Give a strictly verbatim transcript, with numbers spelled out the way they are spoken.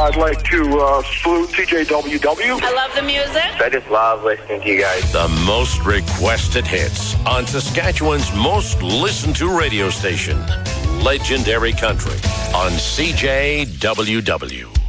I'd like to uh, salute T J W W. I love the music. I just love listening to you guys. The most requested hits on Saskatchewan's most listened to radio station, Legendary Country on C J W W.